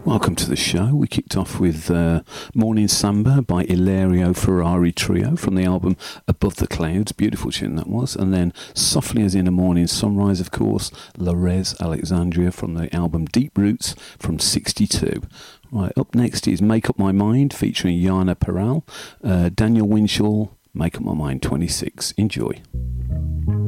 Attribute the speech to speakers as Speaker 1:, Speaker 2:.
Speaker 1: Welcome to the show. We kicked off with Morning Samba by Ilario Ferrari Trio from the album Above the Clouds. Beautiful tune that was. And then Softly as in a Morning Sunrise, of course, Larez Alexandria from the album Deep Roots from 62. Right, up next is Make Up My Mind featuring Yana Peral, Daniel Winchell, Make Up My Mind 26. Enjoy.